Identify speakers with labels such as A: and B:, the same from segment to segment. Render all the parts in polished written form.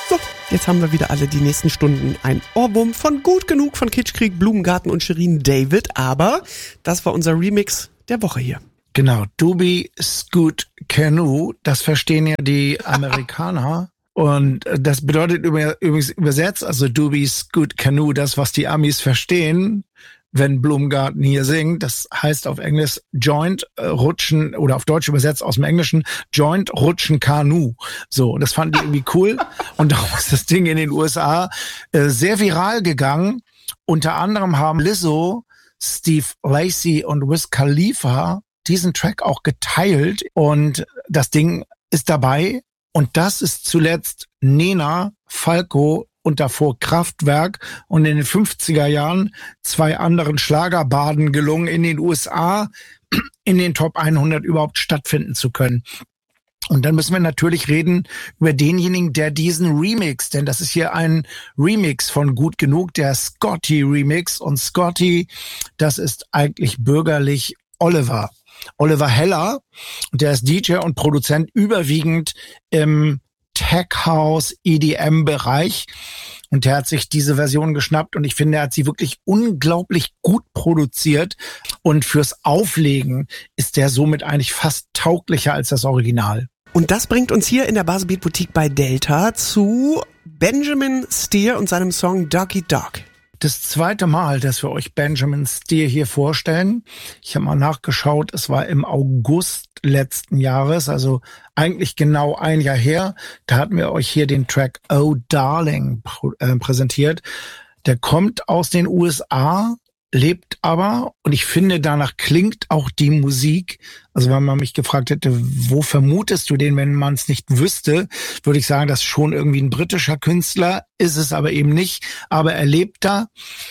A: So, jetzt haben wir wieder alle die nächsten Stunden ein Ohrwurm von Gut Genug von Kitschkrieg, Blumengarten und Shirin David. Aber das war unser Remix der Woche hier.
B: Genau, Doobie Scoot Canoe, das verstehen ja die Amerikaner. Und das bedeutet übrigens übersetzt, also Doobie Scoot Canoe, das, was die Amis verstehen, wenn Blumengarten hier singt, das heißt auf Englisch Joint Rutschen oder auf Deutsch übersetzt aus dem Englischen Joint Rutschen Kanu. So, das fanden die irgendwie cool und darum ist das Ding in den USA sehr viral gegangen. Unter anderem haben Lizzo, Steve Lacy und Wiz Khalifa diesen Track auch geteilt und das Ding ist dabei und das ist zuletzt Nena, Falco und davor Kraftwerk und in den 50er Jahren 2 anderen Schlagerbaden gelungen, in den USA in den Top 100 überhaupt stattfinden zu können. Und dann müssen wir natürlich reden über denjenigen, der diesen Remix, denn das ist hier ein Remix von Gut Genug, der Scotty Remix. Und Scotty, das ist eigentlich bürgerlich Oliver Heller. Der ist DJ und Produzent überwiegend im Tech House EDM-Bereich. Und der hat sich diese Version geschnappt und ich finde, er hat sie wirklich unglaublich gut produziert. Und fürs Auflegen ist der somit eigentlich fast tauglicher als das Original.
A: Und das bringt uns hier in der Baselbeat Boutique bei Delta zu Benjamin Steer und seinem Song Doggy Dog.
B: Das zweite Mal, dass wir euch Benjamin Steer hier vorstellen. Ich habe mal nachgeschaut, es war im August letzten Jahres, also eigentlich genau ein Jahr her. Da hatten wir euch hier den Track Oh Darling präsentiert. Der kommt aus den USA, lebt aber, und ich finde, danach klingt auch die Musik. Also wenn man mich gefragt hätte, wo vermutest du den, wenn man es nicht wüsste, würde ich sagen, das ist schon irgendwie ein britischer Künstler, ist es aber eben nicht. Aber er lebt da.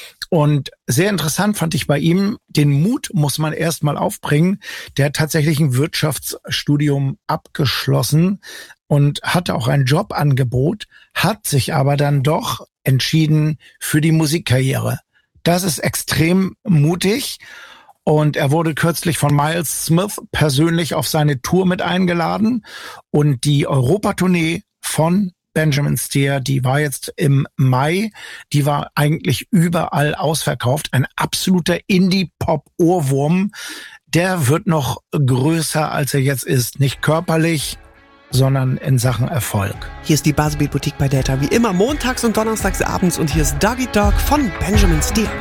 B: Und sehr interessant fand ich bei ihm, den Mut muss man erstmal aufbringen. Der hat tatsächlich ein Wirtschaftsstudium abgeschlossen und hatte auch ein Jobangebot, hat sich aber dann doch entschieden für die Musikkarriere. Das ist extrem mutig und er wurde kürzlich von Miles Smith persönlich auf seine Tour mit eingeladen und die Europatournee von Benjamin Steer, die war jetzt im Mai, die war eigentlich überall ausverkauft. Ein absoluter Indie-Pop-Ohrwurm, der wird noch größer, als er jetzt ist. Nicht körperlich, sondern in Sachen Erfolg.
A: Hier ist die Baselbeat Boutique bei Delta, wie immer montags und donnerstags abends und hier ist Doggy Dog von Benjamin Steer.